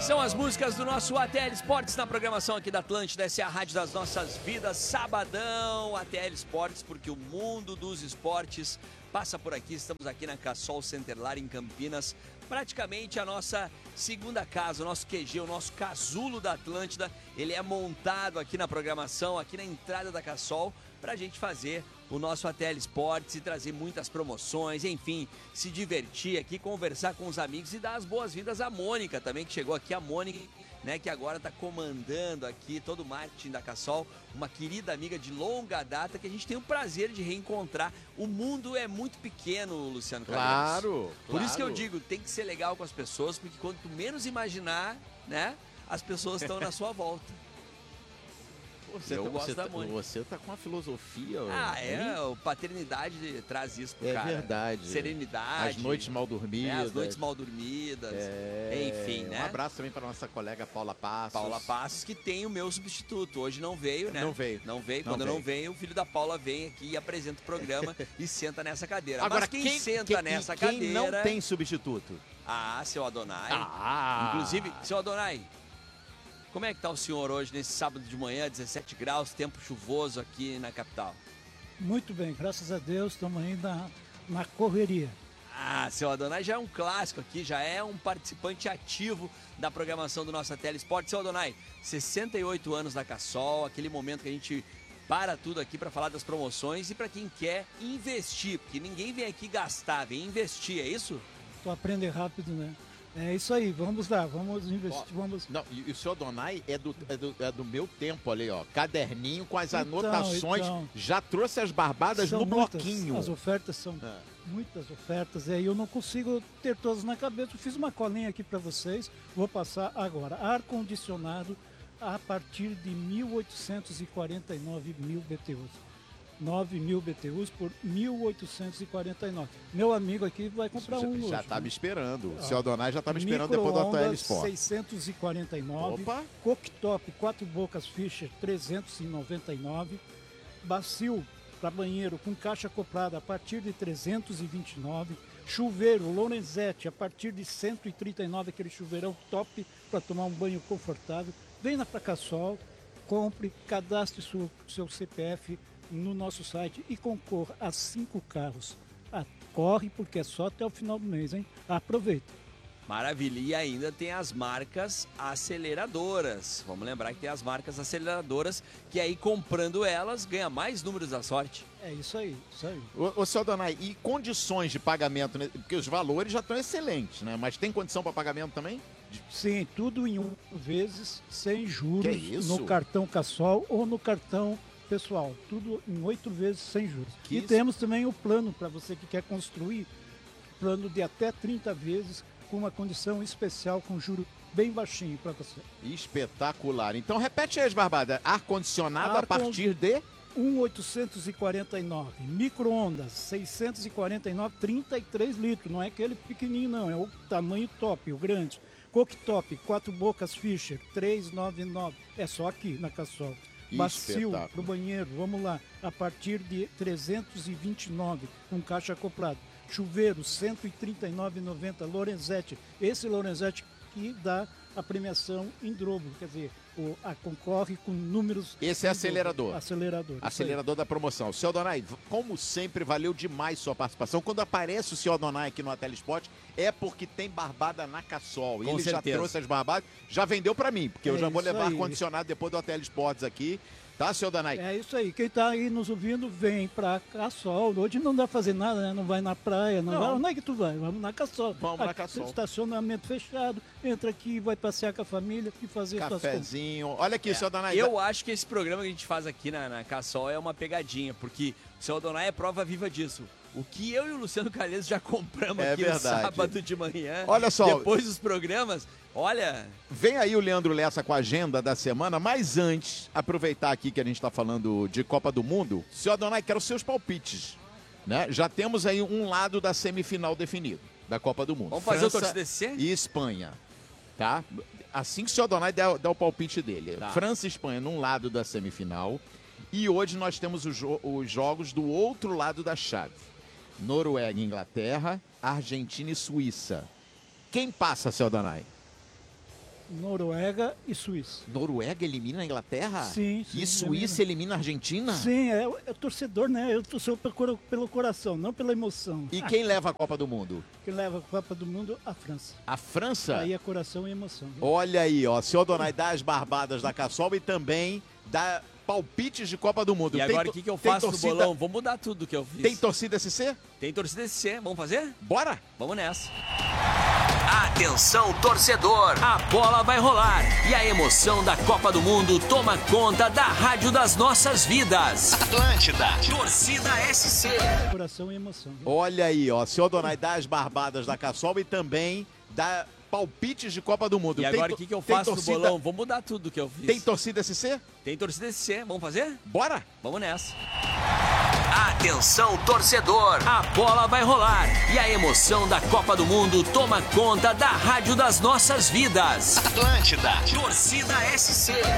São as músicas do nosso ATL Esportes na programação aqui da Atlântida. Essa é a rádio das nossas vidas. Sabadão, ATL Esportes, porque o mundo dos esportes passa por aqui. Estamos aqui na Cassol Centerlar, em Campinas. Praticamente a nossa segunda casa, o nosso QG, o nosso casulo da Atlântida. Ele é montado aqui na programação, aqui na entrada da Cassol, para a gente fazer o nosso ATL Esportes e trazer muitas promoções, enfim, se divertir aqui, conversar com os amigos e dar as boas-vindas à Mônica também, que chegou aqui, a Mônica, né, que agora está comandando aqui todo o marketing da Cassol, uma querida amiga de longa data que a gente tem o prazer de reencontrar. O mundo é muito pequeno, Luciano Calheiros. Claro. Por isso que eu digo, tem que ser legal com as pessoas, porque quanto menos imaginar, né, as pessoas estão na sua volta. Você tá com uma filosofia. O paternidade traz isso pro cara. É verdade. Serenidade. As noites mal dormidas. As noites mal dormidas. Enfim, né? Um abraço também para nossa colega Paula Passos. Paula Passos, que tem o meu substituto. Hoje não veio, né? Não veio. Quando não veio, o filho da Paula vem aqui e apresenta o programa e senta nessa cadeira. Agora, mas quem senta nessa cadeira... Quem não tem substituto? Seu Adonai. Inclusive, seu Adonai, como é que tá o senhor hoje, nesse sábado de manhã, 17 graus, tempo chuvoso aqui na capital? Muito bem, graças a Deus, estamos ainda na correria. Seu Adonai já é um clássico aqui, já é um participante ativo da programação do nosso ATL Esporte. Seu Adonai, 68 anos da Cassol, aquele momento que a gente para tudo aqui para falar das promoções e para quem quer investir, porque ninguém vem aqui gastar, vem investir, é isso? Estou aprendendo rápido, né? É isso aí, vamos lá, vamos investir, vamos... Não, e o seu Adonai é do meu tempo ali, ó, caderninho com as anotações, já trouxe as barbadas no bloquinho. As ofertas são muitas ofertas, e aí eu não consigo ter todas na cabeça. Eu fiz uma colinha aqui para vocês, vou passar agora. Ar-condicionado a partir de 1.849 mil BTUs. 9.000 BTUs por 1.849. Meu amigo aqui vai comprar um. Já estava esperando. O seu Adonai já estava esperando depois do ATL Sport. 649. Opa. Cooktop 4 bocas Fischer 399. Bacio para banheiro com caixa acoplada a partir de 329. Chuveiro Lorenzetti a partir de 139, aquele chuveirão top para tomar um banho confortável. Venha para Cassol, compre, cadastre seu CPF no nosso site e concorra a 5 carros. Corre, porque é só até o final do mês, hein? Aproveita. Maravilha, e ainda tem as marcas aceleradoras. Vamos lembrar que tem as marcas aceleradoras, que aí comprando elas, ganha mais números da sorte. É isso aí, isso aí. Ô, seu Adonai, e condições de pagamento, né? Porque os valores já estão excelentes, né? Mas tem condição para pagamento também? Sim, tudo em 1 vezes, sem juros, que é isso? No cartão Cassol ou no cartão pessoal, tudo em 8 vezes sem juros. Que isso? Temos também o plano para você que quer construir, plano de até 30 vezes com uma condição especial com juro bem baixinho para você. Espetacular. Então repete aí as barbadas. Ar-condicionado a partir de 1.849. Micro-ondas 649, 33 litros. Não é aquele pequenininho não, é o tamanho top, o grande. Cooktop 4 bocas Fischer 399. É só aqui na Cassol. Bacio para o banheiro, vamos lá, a partir de 329, com caixa acoplado. Chuveiro, 139,90, Lorenzetti. Esse Lorenzetti que dá a premiação em dobro, quer dizer, concorre com números... Esse é acelerador. Acelerador da promoção. Seu Adonai, como sempre, valeu demais sua participação. Quando aparece o seu Adonai aqui no ATL Sport, é porque tem barbada na Cassol. Ele já trouxe as barbadas, já vendeu pra mim, porque eu já vou levar ar-condicionado depois do ATL Sports aqui. Tá, seu Adonai? É isso aí. Quem tá aí nos ouvindo, vem pra Cassol. Hoje não dá pra fazer nada, né? Não vai na praia, não. Vai. Onde é que tu vai? Vamos na Cassol. Vamos na Cassol. Estacionamento fechado. Entra aqui, vai passear com a família e fazer cafezinho. Olha aqui, seu Adonai. Eu acho que esse programa que a gente faz aqui na Cassol é uma pegadinha, porque o seu Adonai é prova viva disso. O que eu e o Luciano Calheiros já compramos aqui no sábado de manhã. Olha só. Depois dos programas, olha... Vem aí o Leandro Lessa com a agenda da semana, mas antes, aproveitar aqui que a gente está falando de Copa do Mundo, seu Adonai, quero os seus palpites. Né? Já temos aí um lado da semifinal definido, da Copa do Mundo. Vamos fazer o torcida DC? E Espanha, tá? Assim que o seu Adonai der o palpite dele. Tá. França e Espanha num lado da semifinal. E hoje nós temos os jogos do outro lado da chave. Noruega e Inglaterra, Argentina e Suíça. Quem passa, seu Adonai? Noruega e Suíça. Noruega elimina a Inglaterra? Sim. E Suíça elimina a Argentina? Sim, é torcedor, né? Eu torço pelo coração, não pela emoção. E quem leva a Copa do Mundo? Quem leva a Copa do Mundo? A França. A França? Aí é coração e emoção. Olha aí, ó. Senhor Donai dá as barbadas da Cassol e também dá palpites de Copa do Mundo. E agora o que eu faço no bolão? Vou mudar tudo que eu fiz. Tem torcida SC? Tem torcida SC. Vamos fazer? Bora! Vamos nessa. Atenção, torcedor! A bola vai rolar e a emoção da Copa do Mundo toma conta da Rádio das Nossas Vidas. Atlântida, torcida SC. Coração e emoção. Olha aí, ó. Senhor Donai dá as barbadas da Cassol e também dá palpites de Copa do Mundo. E agora o que eu faço no bolão? Vou mudar tudo que eu fiz. Tem torcida SC? Tem torcida SC. Vamos fazer? Bora! Vamos nessa. Atenção, torcedor! A bola vai rolar e a emoção da Copa do Mundo toma conta da Rádio das Nossas Vidas. Atlântida, torcida SC.